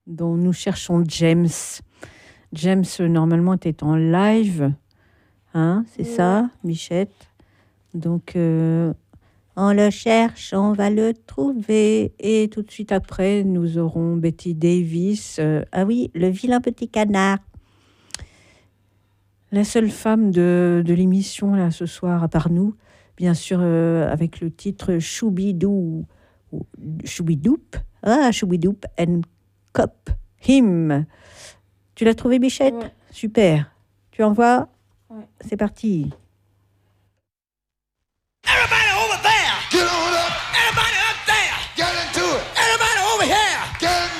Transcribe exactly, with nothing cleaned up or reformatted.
dont nous cherchons James. James, normalement, était en live. Hein, c'est oui. ça, Bichette. Donc, euh, on le cherche, on va le trouver. Et tout de suite après, nous aurons Betty Davis. Euh, ah oui, le vilain petit canard. La seule femme de, de l'émission, là, ce soir, à part nous, bien sûr, euh, avec le titre Choubidou, Choubidoup, ah, Choubidoup and Cop Him. Tu l'as trouvé, Bichette? Ouais. Super. Tu envoies? Ouais. C'est parti.